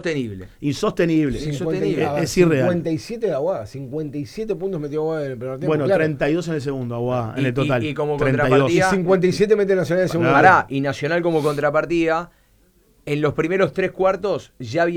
Insostenible. Insostenible. Es irreal. 57 de Aguada, 57 puntos metió Aguada en el primer tiempo. Bueno, claro. 32 en el segundo, Aguada, en el total. Y como 32. contrapartida. 57 mete Nacional en el segundo. Pará, y Nacional como contrapartida, en los primeros 3 cuartos ya había